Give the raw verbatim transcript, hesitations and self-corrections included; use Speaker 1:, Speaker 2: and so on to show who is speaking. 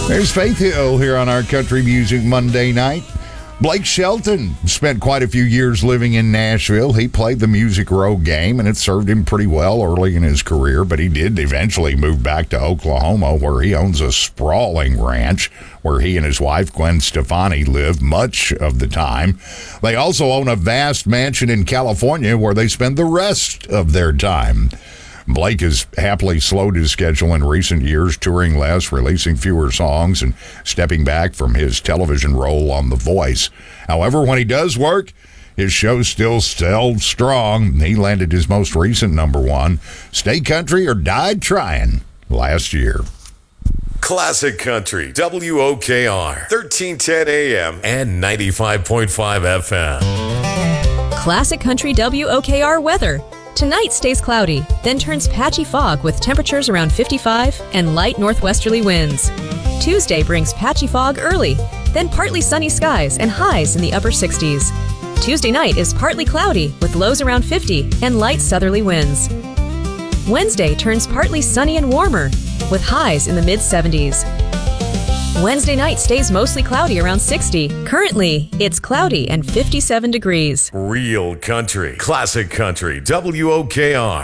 Speaker 1: There's Faith Hill here on our Country Music Monday night. Blake Shelton spent quite a few years living in Nashville. He played the Music Row game, and it served him pretty well early in his career, but he did eventually move back to Oklahoma, where he owns a sprawling ranch where he and his wife, Gwen Stefani, live much of the time. They also own a vast mansion in California where they spend the rest of their time. Blake has happily slowed his schedule in recent years, touring less, releasing fewer songs, and stepping back from his television role on The Voice. However, when he does work, his show still sells strong. He landed his most recent number one, Stay Country or Die Trying, last year.
Speaker 2: Classic Country, W O K R, thirteen ten A M and ninety-five point five F M.
Speaker 3: Classic Country W O K R weather. Tonight stays cloudy, then turns patchy fog with temperatures around fifty-five and light northwesterly winds. Tuesday brings patchy fog early, then partly sunny skies and highs in the upper sixties. Tuesday night is partly cloudy with lows around fifty and light southerly winds. Wednesday turns partly sunny and warmer with highs in the mid-seventies. Wednesday night stays mostly cloudy around sixty. Currently, it's cloudy and fifty-seven degrees.
Speaker 2: Real country, classic country, W O K R.